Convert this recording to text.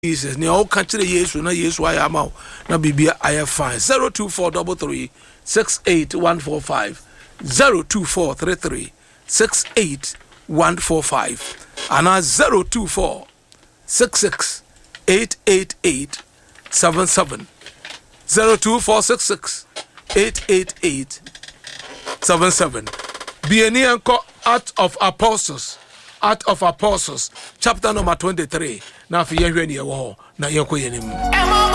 Jesus, ne all country Yesu na Yesu I am out. Na bibia I fine. 02433 68145 02433 68145 and 024 66 888 77 02466 888 77. Bieni enko Acts of Apostles chapter number 23. Na fi yenhwe ne ye wo na yenko yenim.